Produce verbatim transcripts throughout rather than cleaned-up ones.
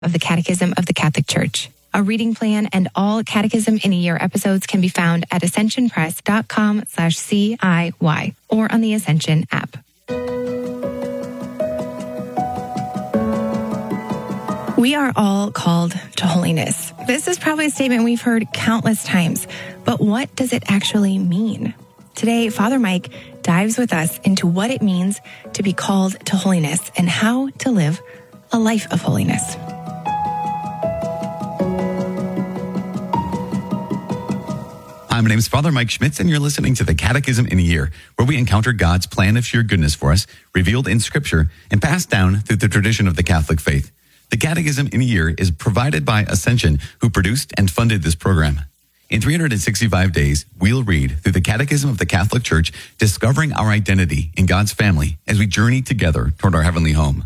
of the Catechism of the Catholic Church. A reading plan and all Catechism in a Year episodes can be found at ascensionpress.com slash CIY or on the Ascension app. We are all called to holiness. This is probably a statement we've heard countless times, but what does it actually mean? Today, Father Mike dives with us into what it means to be called to holiness and how to live a life of holiness. Hi, my name is Father Mike Schmitz, and you're listening to the Catechism in a Year, where we encounter God's plan of sheer goodness for us, revealed in Scripture and passed down through the tradition of the Catholic faith. The Catechism in a Year is provided by Ascension, who produced and funded this program. In three hundred sixty-five days, we'll read through the Catechism of the Catholic Church, discovering our identity in God's family as we journey together toward our heavenly home.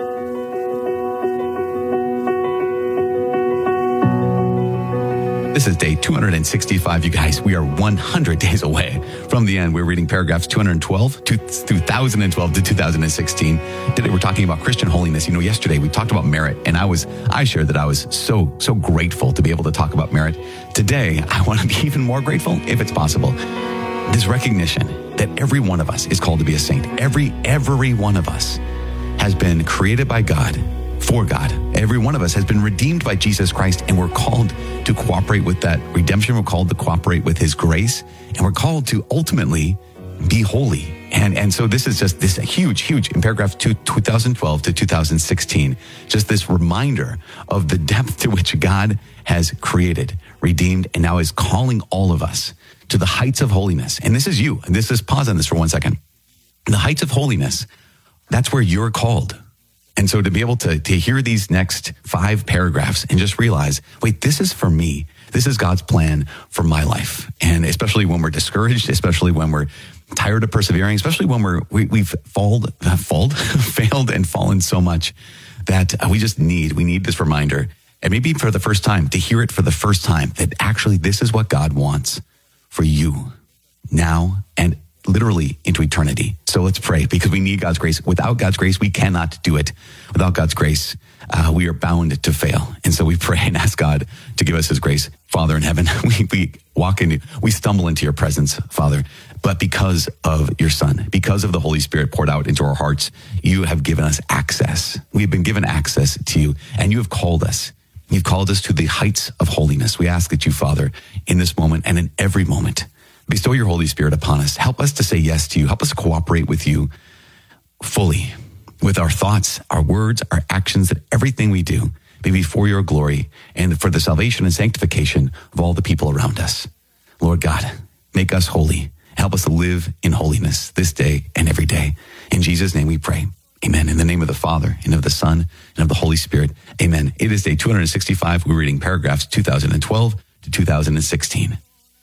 This is day two hundred sixty-five, you guys. We are one hundred days away from the end. We're reading paragraphs two hundred twelve to two thousand twelve to two thousand sixteen. Today we're talking about Christian holiness. You know, yesterday we talked about merit, and I was I shared that I was so, so grateful to be able to talk about merit. Today, I want to be even more grateful, if it's possible. This recognition that every one of us is called to be a saint. Every, every one of us has been created by God, for God. Every one of us has been redeemed by Jesus Christ, and we're called to cooperate with that redemption. We're called to cooperate with his grace, and we're called to ultimately be holy. And and so this is just this huge, huge, in paragraph two, two thousand twelve to two thousand sixteen, just this reminder of the depth to which God has created, redeemed, and now is calling all of us to the heights of holiness. And this is you. And this is, pause on this for one second. The heights of holiness, that's where you're called. And so to be able to, to hear these next five paragraphs and just realize, wait, this is for me. This is God's plan for my life. And especially when we're discouraged, especially when we're tired of persevering, especially when we're, we, we've falled, uh, falled, failed and fallen so much that we just need, we need this reminder. And maybe for the first time, to hear it for the first time, that actually this is what God wants for you now and literally into eternity. So let's pray, because we need God's grace. Without God's grace, we cannot do it. Without God's grace, uh, we are bound to fail. And so we pray and ask God to give us his grace. Father in heaven, we, we walk into, we stumble into your presence, Father, but because of your Son, because of the Holy Spirit poured out into our hearts, you have given us access. We have been given access to you, and you have called us. You've called us to the heights of holiness. We ask that you, Father, in this moment and in every moment, bestow your Holy Spirit upon us. Help us to say yes to you. Help us cooperate with you fully, with our thoughts, our words, our actions, that everything we do may be for your glory and for the salvation and sanctification of all the people around us. Lord God, make us holy. Help us to live in holiness this day and every day. In Jesus' name we pray. Amen. In the name of the Father, and of the Son, and of the Holy Spirit. Amen. It is day two hundred sixty-five. We're reading paragraphs two thousand twelve to two thousand sixteen.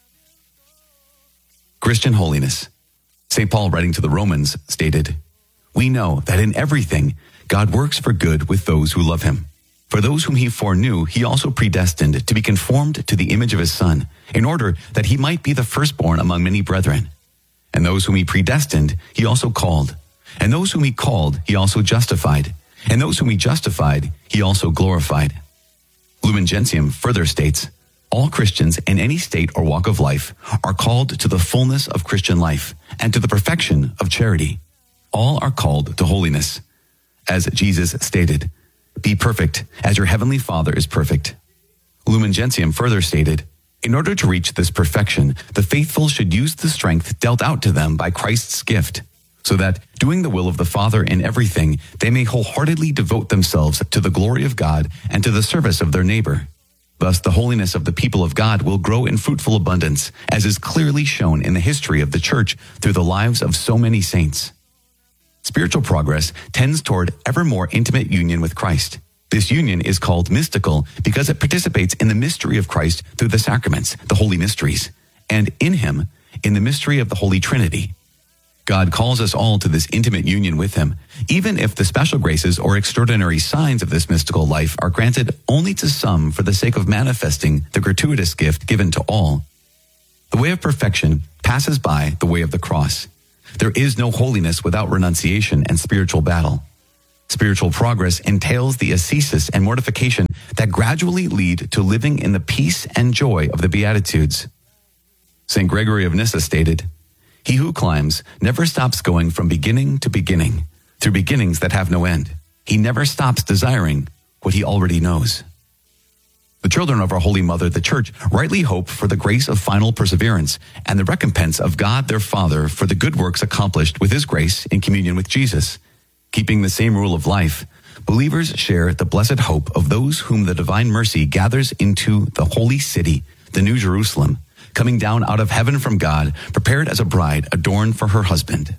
Christian holiness. Saint Paul, writing to the Romans, stated, "We know that in everything God works for good with those who love him. For those whom he foreknew, he also predestined to be conformed to the image of his Son, in order that he might be the firstborn among many brethren. And those whom he predestined, he also called. And those whom he called, he also justified. And those whom he justified, he also glorified." Lumen Gentium further states, "All Christians in any state or walk of life are called to the fullness of Christian life and to the perfection of charity. All are called to holiness. As Jesus stated, 'Be perfect as your heavenly Father is perfect.'" Lumen Gentium further stated, "In order to reach this perfection, the faithful should use the strength dealt out to them by Christ's gift, so that, doing the will of the Father in everything, they may wholeheartedly devote themselves to the glory of God and to the service of their neighbor. Thus, the holiness of the people of God will grow in fruitful abundance, as is clearly shown in the history of the Church through the lives of so many saints. Spiritual progress tends toward ever more intimate union with Christ. This union is called mystical because it participates in the mystery of Christ through the sacraments, the holy mysteries, and in him, in the mystery of the Holy Trinity. God calls us all to this intimate union with him, even if the special graces or extraordinary signs of this mystical life are granted only to some for the sake of manifesting the gratuitous gift given to all. The way of perfection passes by the way of the cross. There is no holiness without renunciation and spiritual battle. Spiritual progress entails the ascesis and mortification that gradually lead to living in the peace and joy of the Beatitudes. Saint Gregory of Nyssa stated, "He who climbs never stops going from beginning to beginning, through beginnings that have no end. He never stops desiring what he already knows." The children of our Holy Mother, the Church, rightly hope for the grace of final perseverance and the recompense of God their Father for the good works accomplished with his grace in communion with Jesus. Keeping the same rule of life, believers share the blessed hope of those whom the divine mercy gathers into the holy city, the New Jerusalem, coming down out of heaven from God, prepared as a bride adorned for her husband.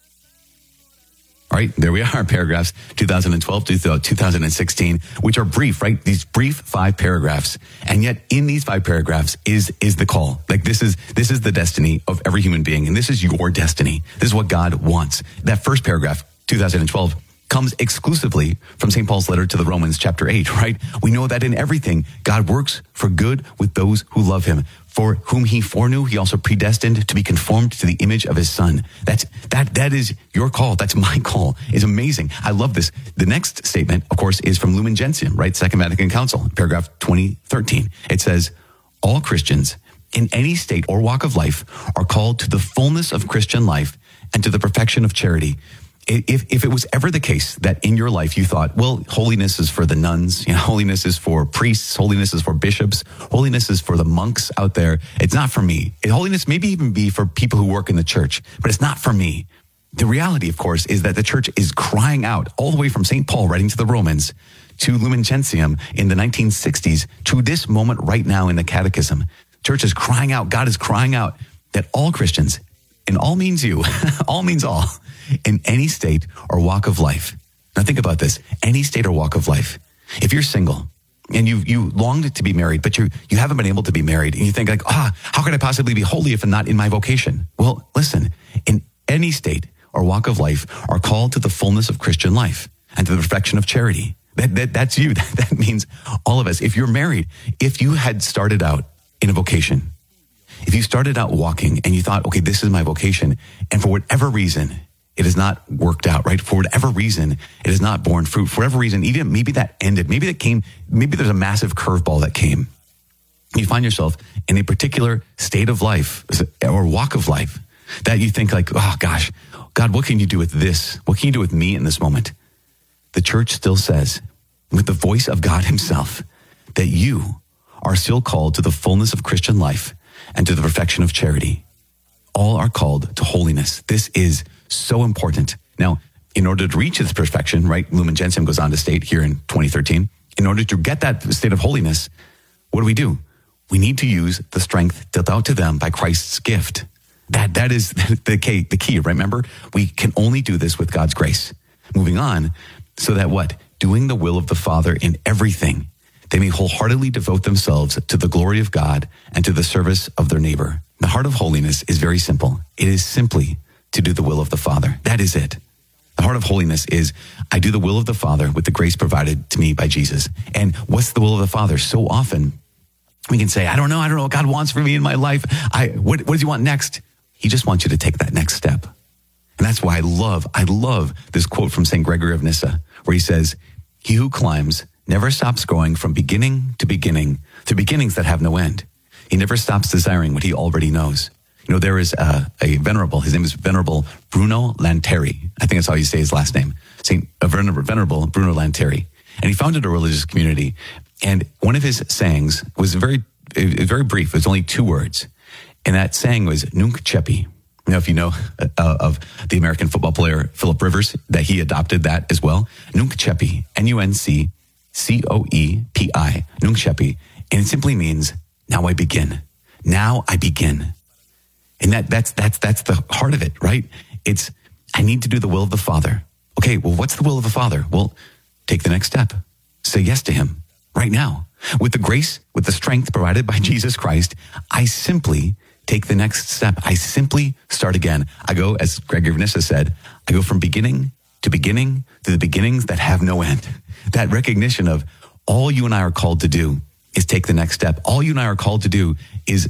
All right, there we are, paragraphs two thousand twelve to two thousand sixteen, which are brief, right? These brief five paragraphs. And yet in these five paragraphs is is the call. Like this is this is the destiny of every human being, and this is your destiny. This is what God wants. That first paragraph, two thousand twelve, comes exclusively from Saint Paul's letter to the Romans, chapter eight, right? We know that in everything, God works for good with those who love him. For whom he foreknew, he also predestined to be conformed to the image of his Son. That's that. That is your call. That's my call. It's amazing. I love this. The next statement, of course, is from Lumen Gentium, right? Second Vatican Council, paragraph twenty thirteen. It says, "All Christians in any state or walk of life are called to the fullness of Christian life and to the perfection of charity." If if it was ever the case that in your life you thought, well, holiness is for the nuns, you know, holiness is for priests, holiness is for bishops, holiness is for the monks out there, it's not for me. Holiness maybe even be for people who work in the church, but it's not for me. The reality, of course, is that the church is crying out all the way from Saint Paul writing to the Romans to Lumen Gentium in the nineteen sixties to this moment right now in the Catechism. Church is crying out, God is crying out that all Christians, and all means you, all means all, in any state or walk of life. Now think about this, any state or walk of life. If you're single and you you longed to be married, but you you haven't been able to be married, and you think like, ah, how could I possibly be holy if I'm not in my vocation? Well, listen, in any state or walk of life are called to the fullness of Christian life and to the perfection of charity. That, that That's you. That, that means all of us. If you're married, if you had started out in a vocation, if you started out walking and you thought, okay, this is my vocation, and for whatever reason, it has not worked out, right? For whatever reason, it has not borne fruit. For whatever reason, even maybe that ended, maybe that came, maybe there's a massive curveball that came. You find yourself in a particular state of life or walk of life that you think like, oh gosh, God, what can you do with this? What can you do with me in this moment? The church still says, with the voice of God himself, that you are still called to the fullness of Christian life and to the perfection of charity. All are called to holiness. This is so important. Now, in order to reach this perfection, right, Lumen Gentium goes on to state here in twenty thirteen, in order to get that state of holiness, what do we do? We need to use the strength dealt out to them by Christ's gift. That That is the key, the key, remember? We can only do this with God's grace. Moving on, so that what? Doing the will of the Father in everything, they may wholeheartedly devote themselves to the glory of God and to the service of their neighbor. The heart of holiness is very simple. It is simply to do the will of the Father. That is it. The heart of holiness is, I do the will of the Father with the grace provided to me by Jesus. And what's the will of the Father? So often we can say, I don't know, I don't know what God wants for me in my life. I what, what does he want next? He just wants you to take that next step. And that's why I love, I love this quote from Saint Gregory of Nyssa, where he says, he who climbs never stops going from beginning to beginning, to beginnings that have no end. He never stops desiring what he already knows. You know, there is a, a venerable, his name is Venerable Bruno Lanteri. I think that's how you say his last name. Saint uh, Venerable, Venerable Bruno Lanteri. And he founded a religious community. And one of his sayings was very, it, very brief. It was only two words. And that saying was Nunc Cepi. You know, if you know uh, of the American football player Philip Rivers, that he adopted that as well. Nunc Cepi, N U N C C O E P I, Nunc Cepi. And it simply means, now I begin. Now I begin. And that that's that's that's the heart of it, right? It's, I need to do the will of the Father. Okay, well, what's the will of the Father? Well, take the next step. Say yes to him right now. With the grace, with the strength provided by Jesus Christ, I simply take the next step. I simply start again. I go, as Gregory of Nyssa said, I go from beginning to beginning to the beginnings that have no end. That recognition of all you and I are called to do is take the next step. All you and I are called to do is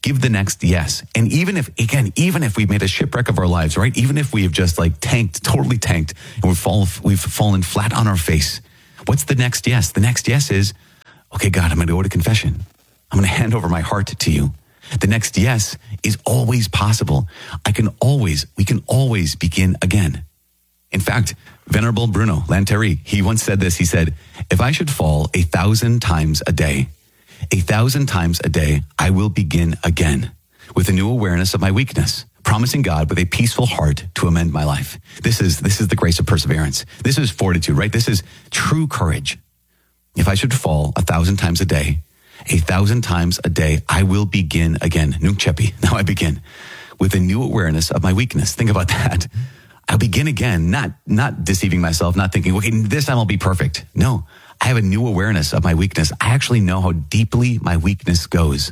give the next yes. And even if, again, even if we've made a shipwreck of our lives, right? Even if we have just like tanked, totally tanked, and we've, fall, we've fallen flat on our face, what's the next yes? The next yes is, okay, God, I'm going to go to confession. I'm going to hand over my heart to you. The next yes is always possible. I can always, we can always begin again. In fact, Venerable Bruno Lanteri, he once said this. He said, if I should fall a thousand times a day, a thousand times a day, I will begin again with a new awareness of my weakness, promising God with a peaceful heart to amend my life. This is, this is the grace of perseverance. This is fortitude, right? This is true courage. If I should fall a thousand times a day, a thousand times a day, I will begin again. Nunc cepi. Now I begin with a new awareness of my weakness. Think about that. I'll begin again, not, not deceiving myself, not thinking, okay, this time I'll be perfect. No, I have a new awareness of my weakness. I actually know how deeply my weakness goes.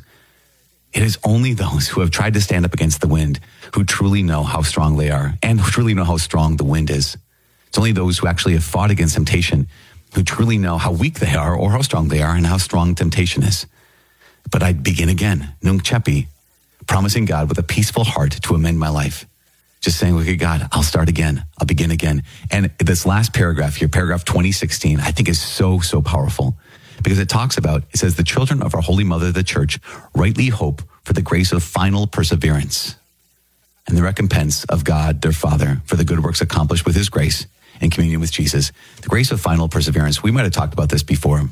It is only those who have tried to stand up against the wind who truly know how strong they are and who truly know how strong the wind is. It's only those who actually have fought against temptation who truly know how weak they are or how strong they are and how strong temptation is. But I begin again, nunc cepi, promising God with a peaceful heart to amend my life. Just saying, okay, God, I'll start again. I'll begin again. And this last paragraph here, paragraph twenty sixteen, I think is so, so powerful because it talks about, it says, the children of our Holy Mother, the Church, rightly hope for the grace of final perseverance and the recompense of God, their Father, for the good works accomplished with his grace in communion with Jesus. The grace of final perseverance. We might have talked about this before,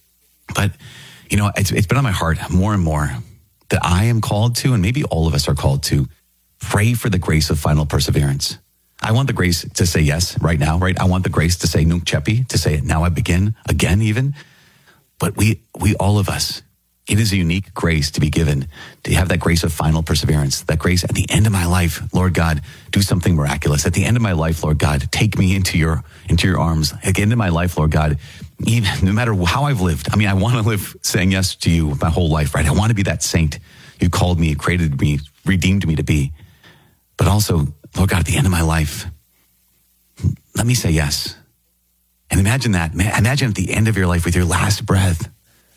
but you know, it's, it's been on my heart more and more that I am called to, and maybe all of us are called to, pray for the grace of final perseverance. I want the grace to say yes right now, right? I want the grace to say nunc cepi, to say now I begin again even. But we, we all of us, it is a unique grace to be given, to have that grace of final perseverance, that grace at the end of my life, Lord God, do something miraculous. At the end of my life, Lord God, take me into your, into your arms. At the end of my life, Lord God, even, no matter how I've lived, I mean, I want to live saying yes to you my whole life, right? I want to be that saint you called me, created me, redeemed me to be. But also, Lord God, at the end of my life, let me say yes. And imagine that. Imagine at the end of your life with your last breath.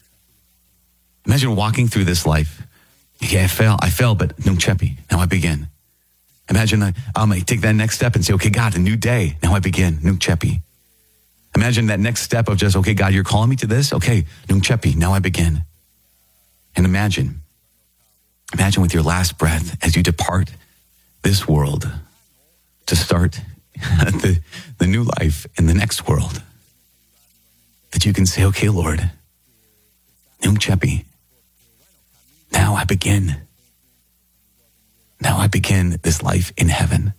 Imagine walking through this life. Okay, I fell, I fell, but nunc cepi. Now I begin. Imagine I, I might take that next step and say, okay, God, a new day. Now I begin. Nunc cepi. Imagine that next step of just, okay, God, you're calling me to this. Okay, nunc cepi. Now I begin. And imagine, imagine with your last breath as you depart this world to start the, the new life in the next world, that you can say, okay, Lord, nunc cepi. Now I begin. Now I begin this life in heaven.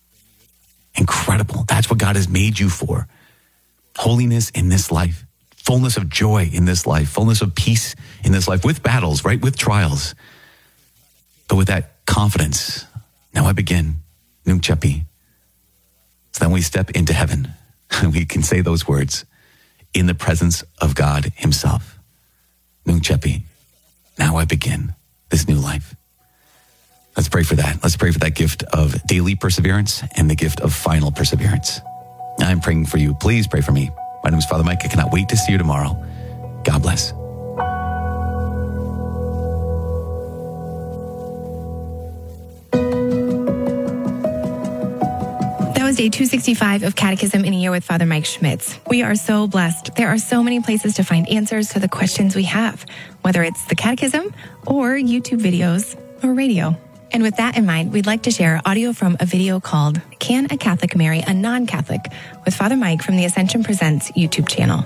Incredible. That's what God has made you for. Holiness in this life, fullness of joy in this life, fullness of peace in this life, with battles, right? With trials, but with that confidence. Now I begin, nunc cepi. So then we step into heaven and we can say those words in the presence of God himself. Nunc cepi. Now I begin this new life. Let's pray for that. Let's pray for that gift of daily perseverance and the gift of final perseverance. I'm praying for you. Please pray for me. My name is Father Mike. I cannot wait to see you tomorrow. God bless. Day two sixty-five of Catechism in a Year with Father Mike Schmitz. We are so blessed. There are so many places to find answers to the questions we have, whether it's the Catechism or YouTube videos or radio. And with that in mind, we'd like to share audio from a video called Can a Catholic Marry a Non-Catholic? With Father Mike from the Ascension Presents YouTube channel.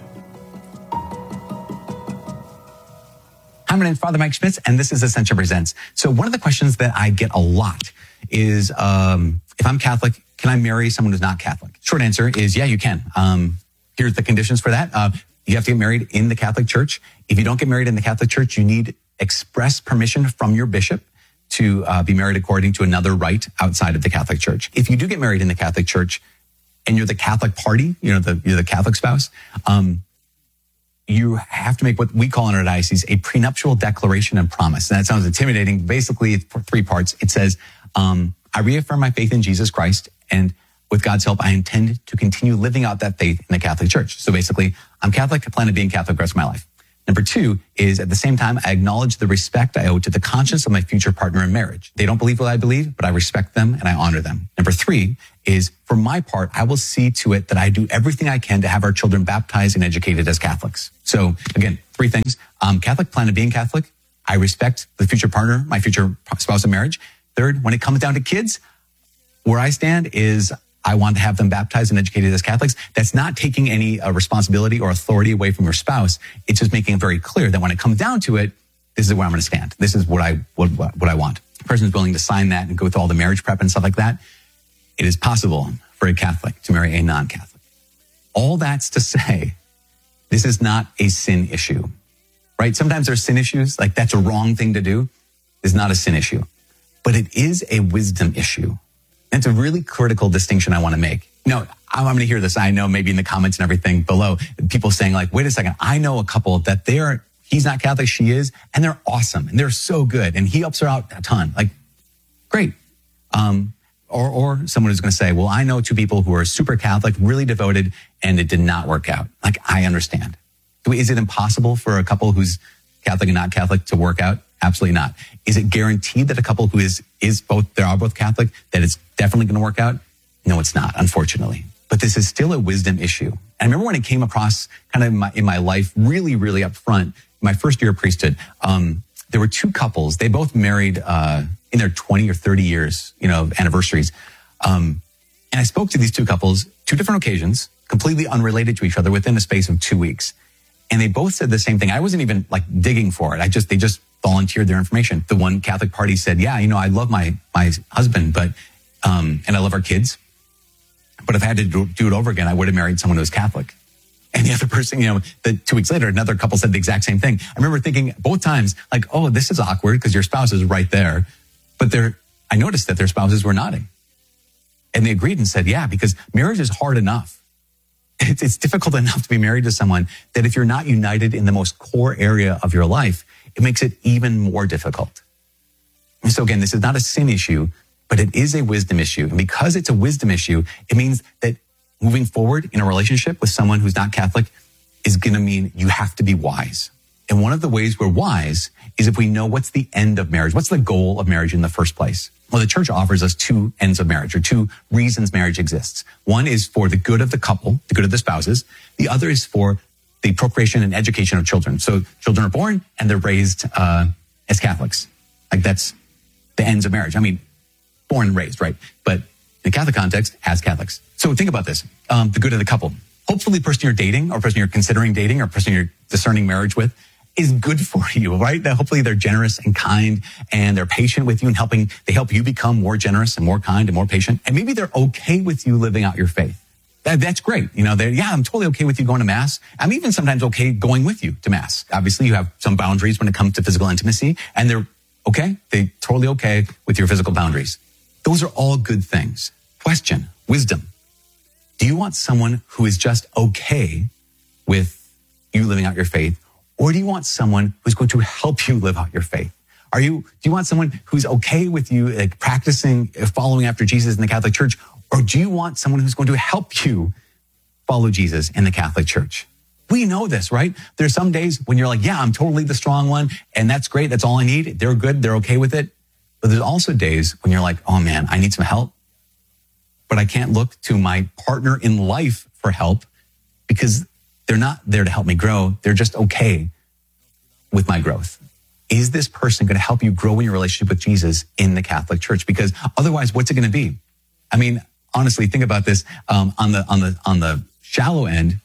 Hi, my name is Father Mike Schmitz, and this is Ascension Presents. So one of the questions that I get a lot is, um, if I'm Catholic, can I marry someone who's not Catholic? Short answer is, yeah, you can. Um, here's the conditions for that. Uh, you have to get married in the Catholic Church. If you don't get married in the Catholic Church, you need express permission from your bishop to uh, be married according to another rite outside of the Catholic Church. If you do get married in the Catholic Church and you're the Catholic party, you know, the, you're the Catholic spouse, um, you have to make what we call in our diocese a prenuptial declaration and promise. And that sounds intimidating. Basically, it's three parts. It says, um, I reaffirm my faith in Jesus Christ, and with God's help, I intend to continue living out that faith in the Catholic Church. So basically, I'm Catholic, I plan on being Catholic the rest of my life. Number two is at the same time, I acknowledge the respect I owe to the conscience of my future partner in marriage. They don't believe what I believe, but I respect them and I honor them. Number three is for my part, I will see to it that I do everything I can to have our children baptized and educated as Catholics. So again, three things. Um, Catholic, plan on being Catholic. I respect the future partner, my future spouse in marriage. Third, when it comes down to kids, where I stand is I want to have them baptized and educated as Catholics. That's not taking any uh, responsibility or authority away from your spouse. It's just making it very clear that when it comes down to it, this is where I'm going to stand. This is what I what, what I want. The person is willing to sign that and go through all the marriage prep and stuff like that. It is possible for a Catholic to marry a non-Catholic. All that's to say, this is not a sin issue, right? Sometimes there's sin issues, like that's a wrong thing to do. It's not a sin issue, but it is a wisdom issue. It's a really critical distinction I want to make. You know, I'm going to hear this. I know maybe in the comments and everything below, people saying like, wait a second, I know a couple that they're, he's not Catholic, she is, and they're awesome and they're so good and he helps her out a ton. Like, great. Um, or, or someone who's going to say, well, I know two people who are super Catholic, really devoted, and it did not work out. Like, I understand. Is it impossible for a couple who's Catholic and not Catholic to work out? Absolutely not. Is it guaranteed that a couple who is is both, they are both Catholic, that it's definitely going to work out? No, it's not, unfortunately. But this is still a wisdom issue. And I remember when it came across kind of in my, in my life, really, really up front, my first year of priesthood, um, there were two couples. They both married uh, in their twenty or thirty years, you know, anniversaries. Um, and I spoke to these two couples, two different occasions, completely unrelated to each other within a space of two weeks. And they both said the same thing. I wasn't even like digging for it. I just, they just volunteered their information. The one Catholic party said, yeah, you know, I love my, my husband, but, um, and I love our kids. But if I had to do, do it over again, I would have married someone who was Catholic. And the other person, you know, the two weeks later, another couple said the exact same thing. I remember thinking both times like, oh, this is awkward because your spouse is right there. But they're, I noticed that their spouses were nodding. And they agreed and said, yeah, because marriage is hard enough. It's, it's difficult enough to be married to someone that if you're not united in the most core area of your life, it makes it even more difficult. And so again, this is not a sin issue, but it is a wisdom issue. And because it's a wisdom issue, it means that moving forward in a relationship with someone who's not Catholic is going to mean you have to be wise. And one of the ways we're wise is if we know what's the end of marriage. What's the goal of marriage in the first place? Well, the church offers us two ends of marriage, or two reasons marriage exists. One is for the good of the couple, the good of the spouses. The other is for the procreation and education of children. So children are born and they're raised uh, as Catholics. Like that's the ends of marriage. I mean, born and raised, right? But in the Catholic context, as Catholics. So think about this, um, the good of the couple. Hopefully the person you're dating or person you're considering dating or person you're discerning marriage with is good for you, right? That hopefully they're generous and kind and they're patient with you and helping, they help you become more generous and more kind and more patient. And maybe they're okay with you living out your faith. That, that's great. You know, they're, yeah, I'm totally okay with you going to mass. I'm even sometimes okay going with you to mass. Obviously you have some boundaries when it comes to physical intimacy and they're okay. They're totally okay with your physical boundaries. Those are all good things. Question, wisdom. Do you want someone who is just okay with you living out your faith? Or do you want someone who's going to help you live out your faith? Are you, do you want someone who's okay with you like, practicing, following after Jesus in the Catholic Church? Or do you want someone who's going to help you follow Jesus in the Catholic Church? We know this, right? There's some days when you're like, yeah, I'm totally the strong one. And that's great. That's all I need. They're good. They're okay with it. But there's also days when you're like, oh man, I need some help. But I can't look to my partner in life for help because they're not there to help me grow. They're just okay with my growth. Is this person going to help you grow in your relationship with Jesus in the Catholic Church? Because otherwise, what's it going to be? I mean, honestly, think about this. Um, on the on the on the shallow end,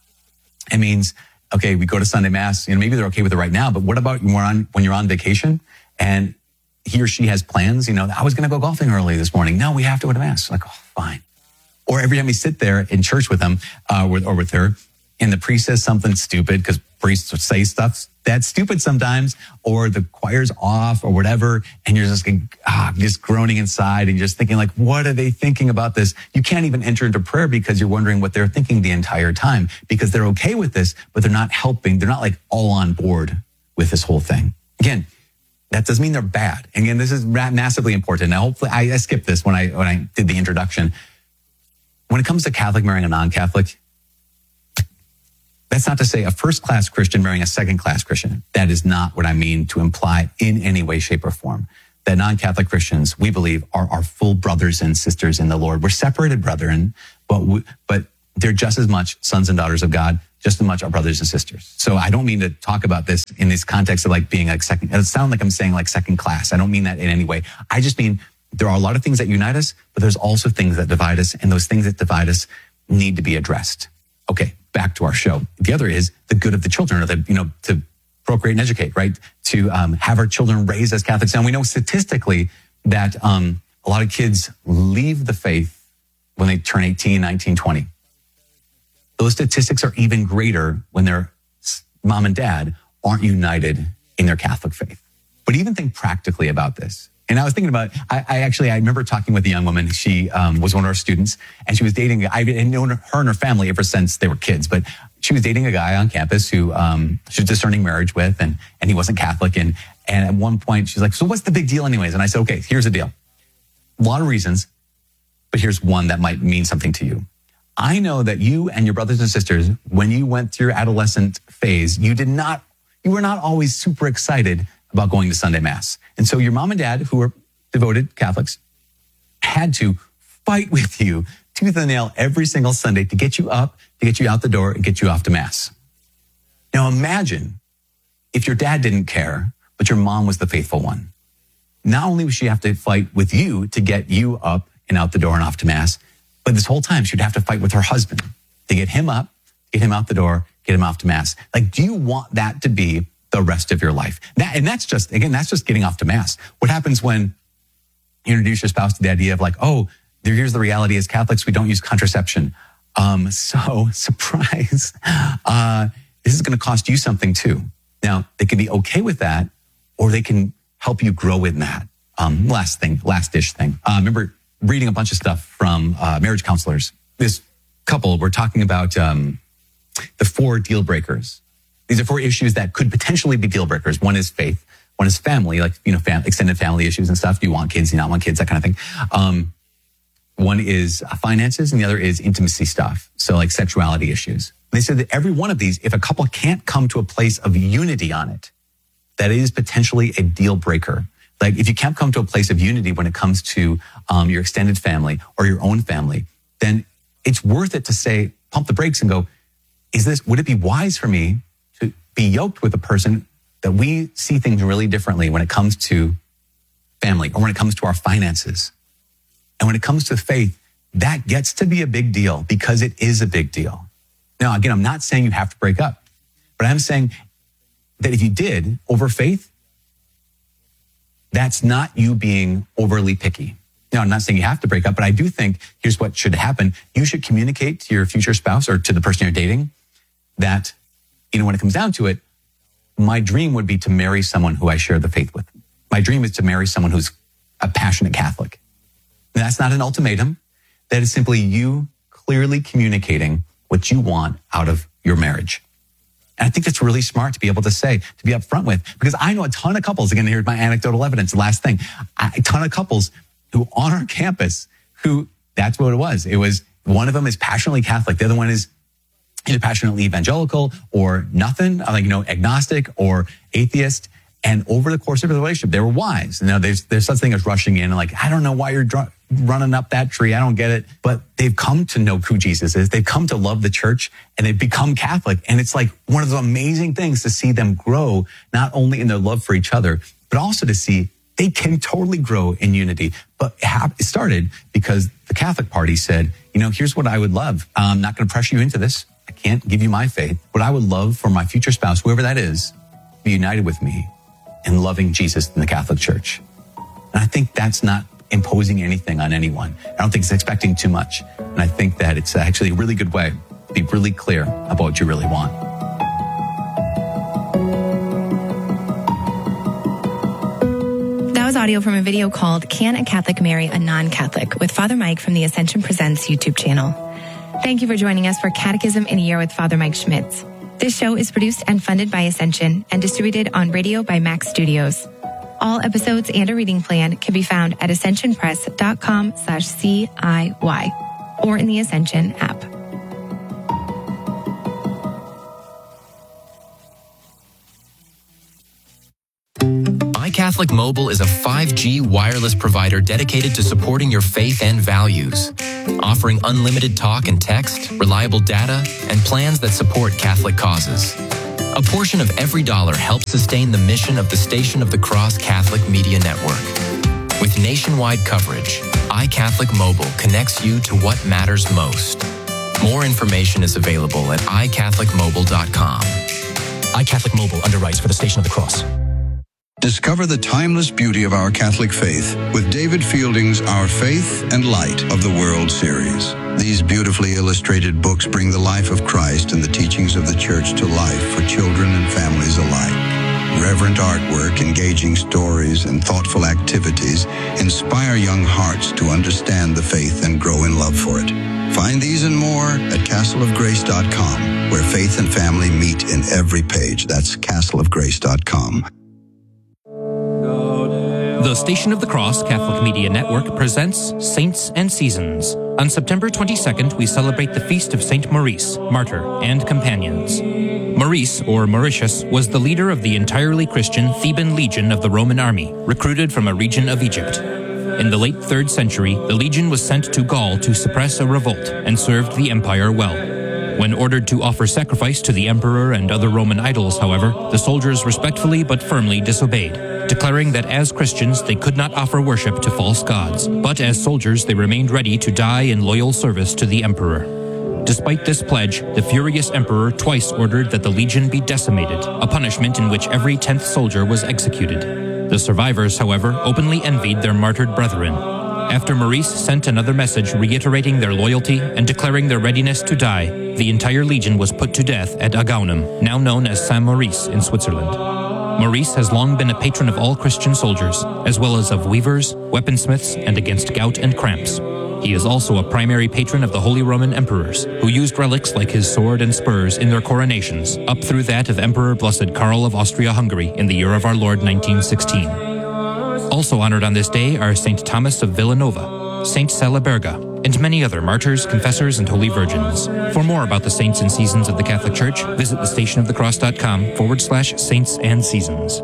it means okay, we go to Sunday Mass. You know, maybe they're okay with it right now. But what about when you're on when you're on vacation and he or she has plans? You know, I was going to go golfing early this morning. No, we have to go to Mass. Like, oh, fine. Or every time we sit there in church with them uh, with, or with her, and the priest says something stupid because priests say stuff that's stupid sometimes, or the choir's off or whatever, and you're just ah, just groaning inside and just thinking like, what are they thinking about this? You can't even enter into prayer because you're wondering what they're thinking the entire time because they're okay with this, but they're not helping. They're not like all on board with this whole thing. Again, that doesn't mean they're bad. And again, this is massively important. Now, hopefully, I, I skipped this when I when I did the introduction. When it comes to Catholic marrying a non-Catholic, That's not to say a first-class Christian marrying a second-class Christian. That is not what I mean to imply in any way, shape, or form. That non-Catholic Christians, we believe, are our full brothers and sisters in the Lord. We're separated brethren, but we, but they're just as much sons and daughters of God, just as much our brothers and sisters. So I don't mean to talk about this in this context of like being like second, it sounds like I'm saying like second class. I don't mean that in any way. I just mean there are a lot of things that unite us, but there's also things that divide us, and those things that divide us need to be addressed. Okay, back to our show. The other is the good of the children, or the, you know, to procreate and educate, right? To um, have our children raised as Catholics. And we know statistically that um, a lot of kids leave the faith when they turn eighteen, nineteen, twenty. Those statistics are even greater when their mom and dad aren't united in their Catholic faith. But even think practically about this. And I was thinking about, I, I actually, I remember talking with a young woman. She um, was one of our students, and she was dating, I've known her and her family ever since they were kids, but she was dating a guy on campus who um, she was discerning marriage with, and, and he wasn't Catholic. And, and at one point, she's like, so what's the big deal anyways? And I said, okay, here's the deal. A lot of reasons, but here's one that might mean something to you. I know that you and your brothers and sisters, when you went through your adolescent phase, you did not, you were not always super excited about going to Sunday Mass. And so your mom and dad, who were devoted Catholics, had to fight with you tooth and nail every single Sunday to get you up, to get you out the door, and get you off to Mass. Now imagine if your dad didn't care, but your mom was the faithful one. Not only would she have to fight with you to get you up and out the door and off to Mass, but this whole time she'd have to fight with her husband to get him up, get him out the door, get him off to Mass. Like, do you want that to be the rest of your life? That, and that's just, again, that's just getting off to Mass. What happens when you introduce your spouse to the idea of like, oh, here's the reality as Catholics, we don't use contraception. Um, so, surprise, uh, this is going to cost you something too. Now, they can be okay with that, or they can help you grow in that. Um, last thing, last dish thing. I uh, remember reading a bunch of stuff from uh, marriage counselors. This couple were talking about um, the four deal breakers. These are four issues that could potentially be deal breakers. One is faith. One is family, like, you know, fam- extended family issues and stuff. Do you want kids? Do you not want kids? That kind of thing. Um, one is finances, and the other is intimacy stuff. So like sexuality issues. They said that every one of these, if a couple can't come to a place of unity on it, that is potentially a deal breaker. Like if you can't come to a place of unity when it comes to um, your extended family or your own family, then it's worth it to say, pump the brakes and go, is this, would it be wise for me to be yoked with a person that we see things really differently when it comes to family or when it comes to our finances? And when it comes to faith, that gets to be a big deal because it is a big deal. Now, again, I'm not saying you have to break up, but I'm saying that if you did over faith, that's not you being overly picky. Now, I'm not saying you have to break up, but I do think here's what should happen. You should communicate to your future spouse or to the person you're dating that, you know, when it comes down to it, my dream would be to marry someone who I share the faith with. My dream is to marry someone who's a passionate Catholic. And that's not an ultimatum. That is simply you clearly communicating what you want out of your marriage. And I think that's really smart to be able to say, to be upfront with, because I know a ton of couples, again, here's my anecdotal evidence, the last thing, a ton of couples who on our campus, who that's what it was. It was, one of them is passionately Catholic. The other one is either passionately evangelical or nothing, like, you know, agnostic or atheist. And over the course of the relationship, they were wise. You know, there's, there's such thing as rushing in and like, I don't know why you're dr- running up that tree. I don't get it. But they've come to know who Jesus is. They've come to love the church and they've become Catholic. And it's like one of the amazing things to see them grow, not only in their love for each other, but also to see they can totally grow in unity. But it started because the Catholic party said, you know, here's what I would love. I'm not going to pressure you into this. I can't give you my faith. What I would love for my future spouse, whoever that is, be united with me in loving Jesus in the Catholic Church. And I think that's not imposing anything on anyone. I don't think it's expecting too much. And I think that it's actually a really good way to be really clear about what you really want. That was audio from a video called Can a Catholic Marry a Non-Catholic? With Father Mike from the Ascension Presents YouTube channel. Thank you for joining us for Catechism in a Year with Father Mike Schmitz. This show is produced and funded by Ascension and distributed on radio by Max Studios. All episodes and a reading plan can be found at ascensionpress.com slash CIY or in the Ascension app. iCatholic Mobile is a five G wireless provider dedicated to supporting your faith and values, offering unlimited talk and text, reliable data, and plans that support Catholic causes. A portion of every dollar helps sustain the mission of the Station of the Cross Catholic Media Network. With nationwide coverage, iCatholic Mobile connects you to what matters most. More information is available at i catholic mobile dot com. iCatholic Mobile underwrites for the Station of the Cross. Discover the timeless beauty of our Catholic faith with David Fielding's Our Faith and Light of the World series. These beautifully illustrated books bring the life of Christ and the teachings of the Church to life for children and families alike. Reverent artwork, engaging stories, and thoughtful activities inspire young hearts to understand the faith and grow in love for it. Find these and more at castle of grace dot com, where faith and family meet in every page. That's castle of grace dot com. The Station of the Cross Catholic Media Network presents Saints and Seasons. On September twenty-second, we celebrate the feast of Saint Maurice, martyr, and companions. Maurice, or Mauritius, was the leader of the entirely Christian Theban Legion of the Roman army, recruited from a region of Egypt. In the late third century, the legion was sent to Gaul to suppress a revolt and served the empire well. When ordered to offer sacrifice to the emperor and other Roman idols, however, the soldiers respectfully but firmly disobeyed, declaring that as Christians they could not offer worship to false gods, but as soldiers they remained ready to die in loyal service to the emperor. Despite this pledge, the furious emperor twice ordered that the legion be decimated, a punishment in which every tenth soldier was executed. The survivors, however, openly envied their martyred brethren. After Maurice sent another message reiterating their loyalty and declaring their readiness to die, the entire legion was put to death at Agaunum, now known as Saint-Maurice in Switzerland. Maurice has long been a patron of all Christian soldiers, as well as of weavers, weaponsmiths, and against gout and cramps. He is also a primary patron of the Holy Roman Emperors, who used relics like his sword and spurs in their coronations, up through that of Emperor Blessed Karl of Austria-Hungary in the year of our Lord nineteen sixteen. Also honored on this day are Saint Thomas of Villanova, Saint Salaberga, and many other martyrs, confessors, and holy virgins. For more about the saints and seasons of the Catholic Church, visit the stationofthecross.com forward slash saints and seasons.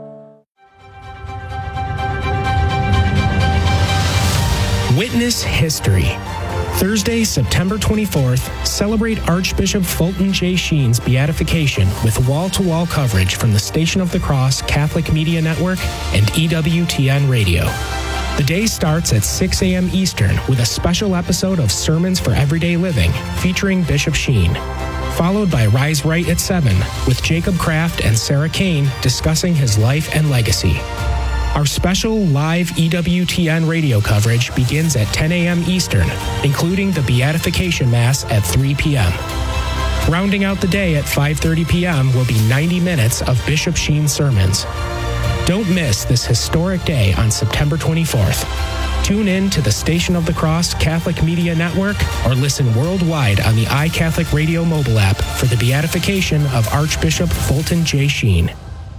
Witness history. Thursday, September twenty-fourth, celebrate Archbishop Fulton J. Sheen's beatification with wall-to-wall coverage from the Station of the Cross Catholic Media Network and E W T N Radio. The day starts at six a.m. Eastern with a special episode of Sermons for Everyday Living featuring Bishop Sheen, followed by Rise Right at seven with Jacob Kraft and Sarah Kane discussing his life and legacy. Our special live E W T N radio coverage begins at ten a.m. Eastern, including the Beatification Mass at three p.m. Rounding out the day at five thirty p.m. will be ninety minutes of Bishop Sheen's sermons. Don't miss this historic day on September twenty-fourth. Tune in to the Station of the Cross Catholic Media Network or listen worldwide on the iCatholic Radio mobile app for the beatification of Archbishop Fulton J. Sheen.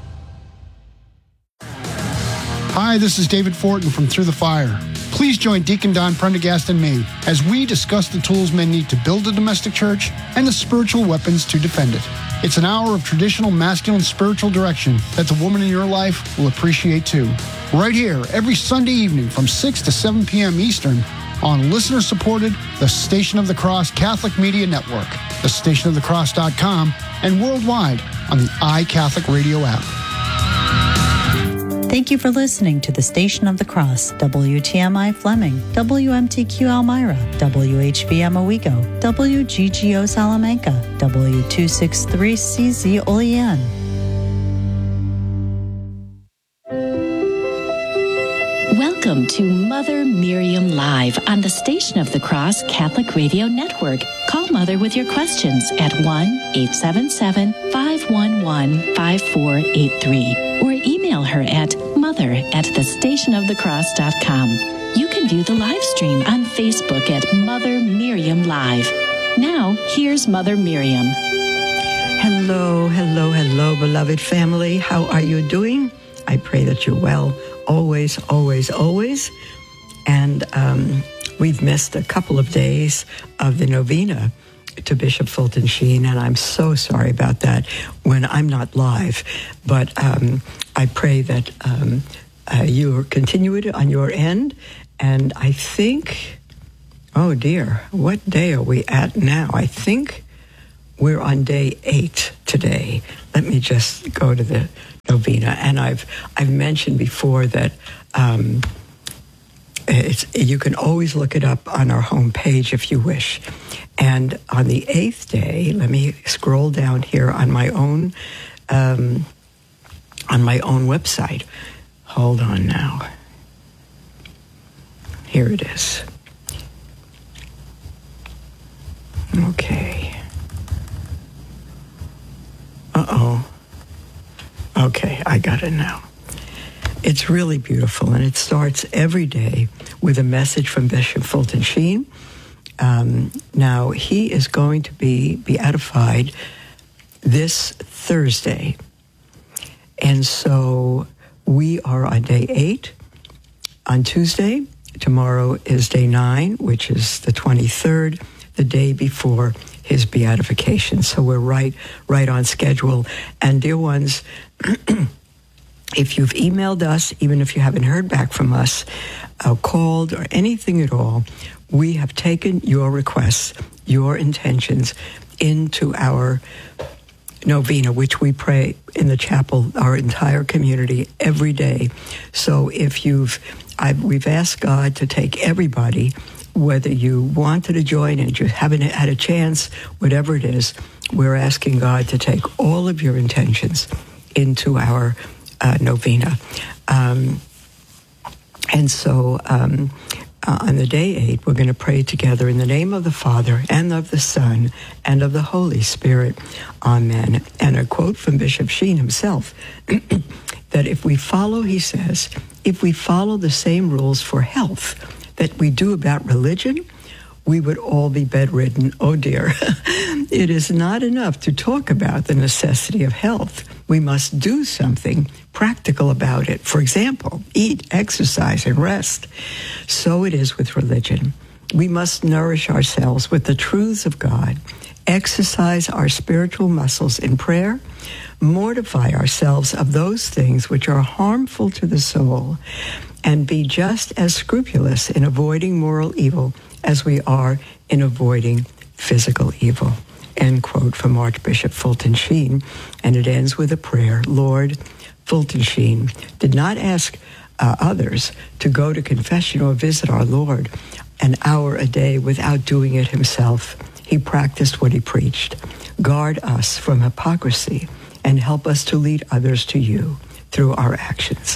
Hi, this is David Fortin from Through the Fire. Please join Deacon Don Prendergast and me as we discuss the tools men need to build a domestic church and the spiritual weapons to defend it. It's an hour of traditional masculine spiritual direction that the woman in your life will appreciate too. Right here, every Sunday evening from six to seven p.m. Eastern on listener-supported The Station of the Cross Catholic Media Network, the station of the cross dot com, and worldwide on the iCatholic Radio app. Thank you for listening to the Station of the Cross, W T M I Fleming, W M T Q Elmira, W H V M Owego, W G G O Salamanca, W two sixty-three C Z Olean. Welcome to Mother Miriam Live on the Station of the Cross Catholic Radio Network. Call Mother with your questions at one eight seven seven, five one one, five four eight three or email her at mother at the station of the cross dot com. You can view the live stream on Facebook at Mother Miriam Live. Now, here's Mother Miriam. Hello, hello, hello, beloved family. How are you doing? I pray that you're well. Always, always, always. And um, we've missed a couple of days of the novena. to Bishop Fulton Sheen, and I'm so sorry about that when I'm not live. But um, I pray that um, uh, you continue it on your end. And I think, oh dear, what day are we at now? I think we're on day eight today. Let me just go to the novena. And I've I've mentioned before that um, it's, you can always look it up on our homepage if you wish. And on the eighth day, let me scroll down here on my own um, on my own website. Hold on now. Here it is. Okay. Uh-oh. Okay, I got it now. It's really beautiful, and it starts every day with a message from Bishop Fulton Sheen. Um, now, he is going to be beatified this Thursday. And so we are on day eight on Tuesday. Tomorrow is day nine, which is the twenty-third, the day before his beatification. So we're right, right on schedule. And dear ones, if you've emailed us, even if you haven't heard back from us, uh, called or anything at all, we have taken your requests, your intentions into our novena, which we pray in the chapel, our entire community, every day. So if you've, I've, we've asked God to take everybody, whether you wanted to join and you haven't had a chance, whatever it is, we're asking God to take all of your intentions into our uh, novena. Um, and so um, uh, on the day eight, we're going to pray together in the name of the Father and of the Son and of the Holy Spirit. Amen. And a quote from Bishop Sheen himself, that if we follow, he says, if we follow the same rules for health that we do about religion, we would all be bedridden. Oh dear. It is not enough to talk about the necessity of health. We must do something practical about it. For example, eat, exercise, and rest. So it is with religion. We must nourish ourselves with the truths of God, exercise our spiritual muscles in prayer, mortify ourselves of those things which are harmful to the soul, and be just as scrupulous in avoiding moral evil as we are in avoiding physical evil. End quote from Archbishop Fulton Sheen. And it ends with a prayer. Lord, Fulton Sheen did not ask uh, others to go to confession or visit our Lord an hour a day without doing it himself. He practiced what he preached. Guard us from hypocrisy and help us to lead others to you through our actions.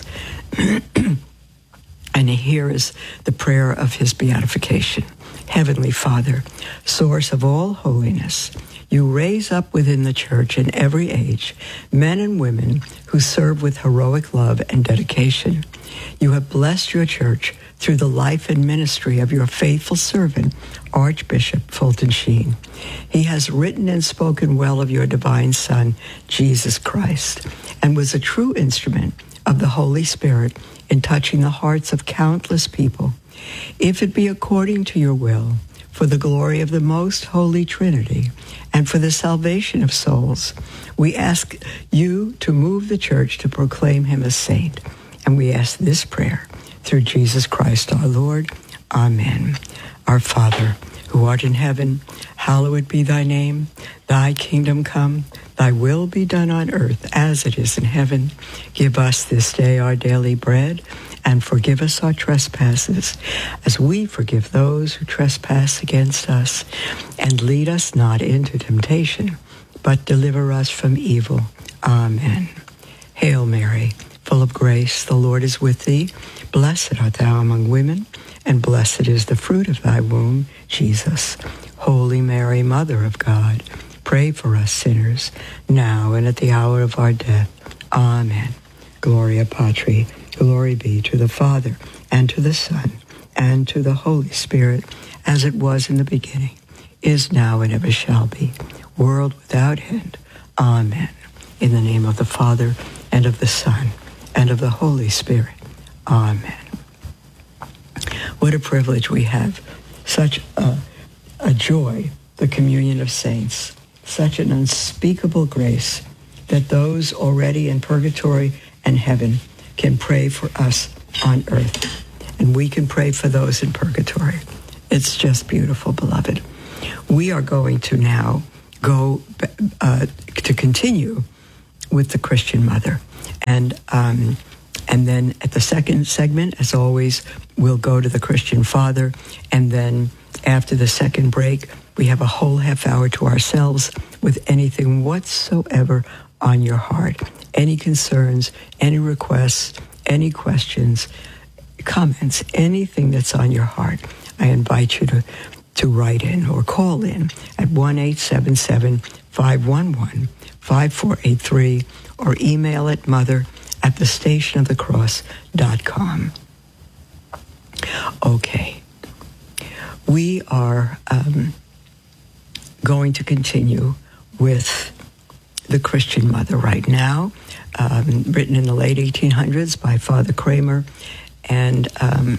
And here is the prayer of his beatification. Heavenly Father, source of all holiness, you raise up within the church in every age men and women who serve with heroic love and dedication. You have blessed your church through the life and ministry of your faithful servant, Archbishop Fulton Sheen. He has written and spoken well of your divine Son, Jesus Christ, and was a true instrument of the Holy Spirit in touching the hearts of countless people. If it be according to your will, for the glory of the most holy Trinity, and for the salvation of souls, we ask you to move the church to proclaim him a saint. And we ask this prayer through Jesus Christ our Lord. Amen. Our Father, who art in heaven, hallowed be thy name. Thy kingdom come, thy will be done on earth as it is in heaven. Give us this day our daily bread, and forgive us our trespasses, as we forgive those who trespass against us. And lead us not into temptation, but deliver us from evil. Amen. Hail Mary, full of grace, the Lord is with thee. Blessed art thou among women, and blessed is the fruit of thy womb, Jesus. Holy Mary, Mother of God, pray for us sinners, now and at the hour of our death. Amen. Gloria Patri, glory be to the Father, and to the Son, and to the Holy Spirit, as it was in the beginning, is now, and ever shall be, world without end. Amen. In the name of the Father, and of the Son, and of the Holy Spirit. Amen. What a privilege we have. Such a, a joy the communion of saints, such an unspeakable grace that those already in purgatory and heaven can pray for us on earth. And we can pray for those in purgatory. It's just beautiful, beloved. We are going to now go uh, to continue with the Christian mother. And um, and then at the second segment, as always, we'll go to the Christian father. And then after the second break, we have a whole half hour to ourselves with anything whatsoever on your heart. Any concerns, any requests, any questions, comments, anything that's on your heart. I invite you to, to write in or call in at one eight seven seven, five one one, five four eight three or email at mother at the station of the cross dot com. Okay. We are um, going to continue with the Christian mother right now, um, written in the late eighteen hundreds by Father Kramer. And um,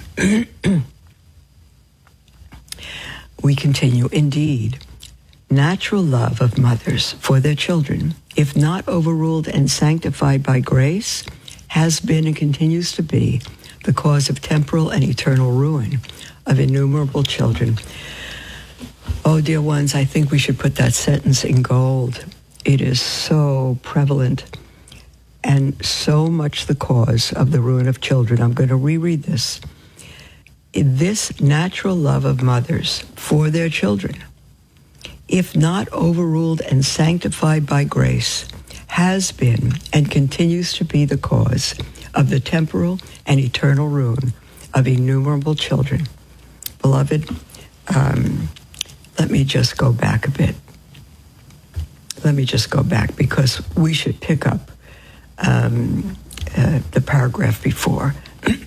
we continue. Indeed, natural love of mothers for their children, if not overruled and sanctified by grace, has been and continues to be the cause of temporal and eternal ruin of innumerable children. Oh, dear ones, I think we should put that sentence in gold. It is so prevalent and so much the cause of the ruin of children. I'm going to reread this. This natural love of mothers for their children, if not overruled and sanctified by grace, has been and continues to be the cause of the temporal and eternal ruin of innumerable children. Beloved, um, let me just go back a bit. Let me just go back because we should pick up um, uh, the paragraph before.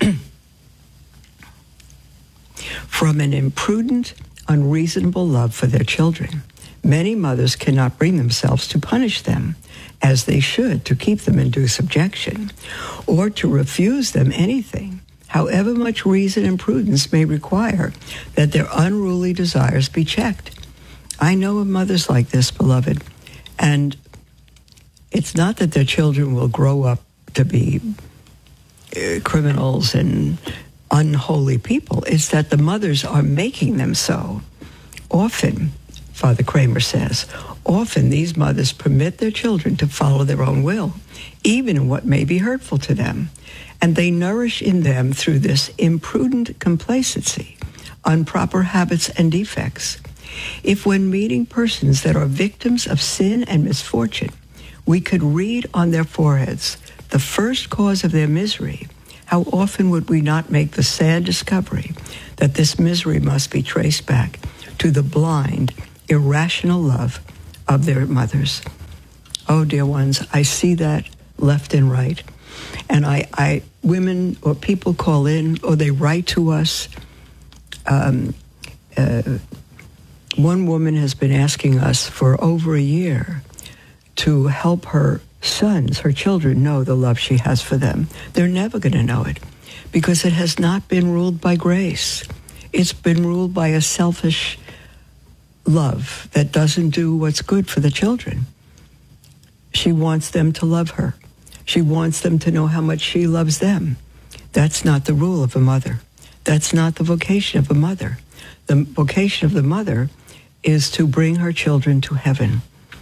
From an imprudent, unreasonable love for their children, many mothers cannot bring themselves to punish them as they should to keep them in due subjection, or to refuse them anything, however much reason and prudence may require that their unruly desires be checked. I know of mothers like this, beloved, and it's not that their children will grow up to be uh, criminals and unholy people. It's that the mothers are making them so. Often, Father Kramer says, often these mothers permit their children to follow their own will, even in what may be hurtful to them. And they nourish in them through this imprudent complacency, improper habits and defects. If when meeting persons that are victims of sin and misfortune, we could read on their foreheads the first cause of their misery, how often would we not make the sad discovery that this misery must be traced back to the blind, irrational love of their mothers? Oh, dear ones, I see that left and right. And I, I women or people call in or they write to us. Um, uh, one woman has been asking us for over a year to help her sons, her children, know the love she has for them. They're never going to know it because it has not been ruled by grace. It's been ruled by a selfish love that doesn't do what's good for the children. She wants them to love her. She wants them to know how much she loves them. That's not the rule of a mother. That's not the vocation of a mother. The vocation of the mother is to bring her children to heaven.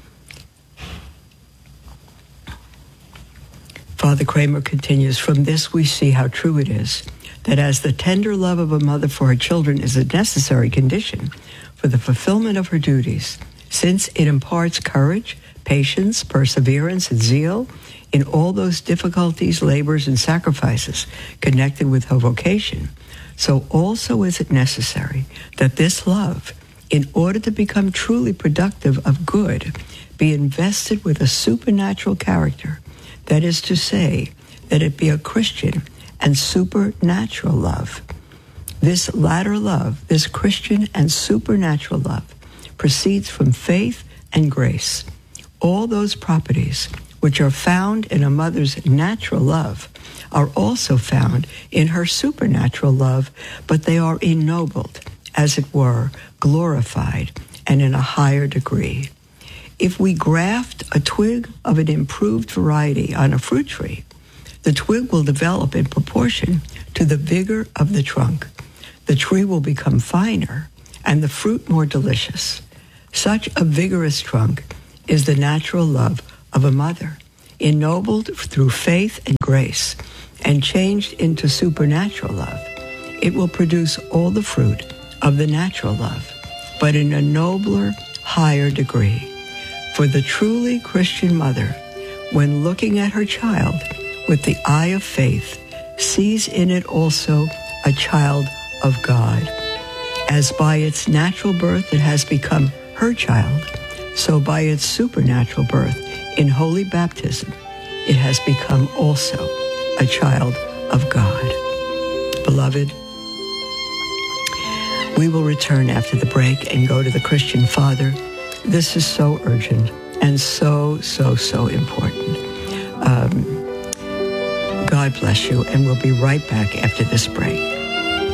Father Kramer continues, from this we see how true it is that as the tender love of a mother for her children is a necessary condition for the fulfillment of her duties, since it imparts courage, patience, perseverance, and zeal in all those difficulties, labors, and sacrifices connected with her vocation, so also is it necessary that this love, in order to become truly productive of good, be invested with a supernatural character. That is to say, that it be a Christian and supernatural love. This latter love, this Christian and supernatural love, proceeds from faith and grace. All those properties which are found in a mother's natural love are also found in her supernatural love, but they are ennobled, as it were, glorified, and in a higher degree. If we graft a twig of an improved variety on a fruit tree, the twig will develop in proportion to the vigor of the trunk. The tree will become finer and the fruit more delicious. Such a vigorous trunk is the natural love of a mother, ennobled through faith and grace and changed into supernatural love. It will produce all the fruit of the natural love, but in a nobler, higher degree. For the truly Christian mother, when looking at her child with the eye of faith, sees in it also a child of God. As by its natural birth it has become her child, so by its supernatural birth in holy baptism, it has become also a child of God. Beloved, we will return after the break and go to the Christian Father. This is so urgent and so, so, so important. Um, God bless you, and we'll be right back after this break.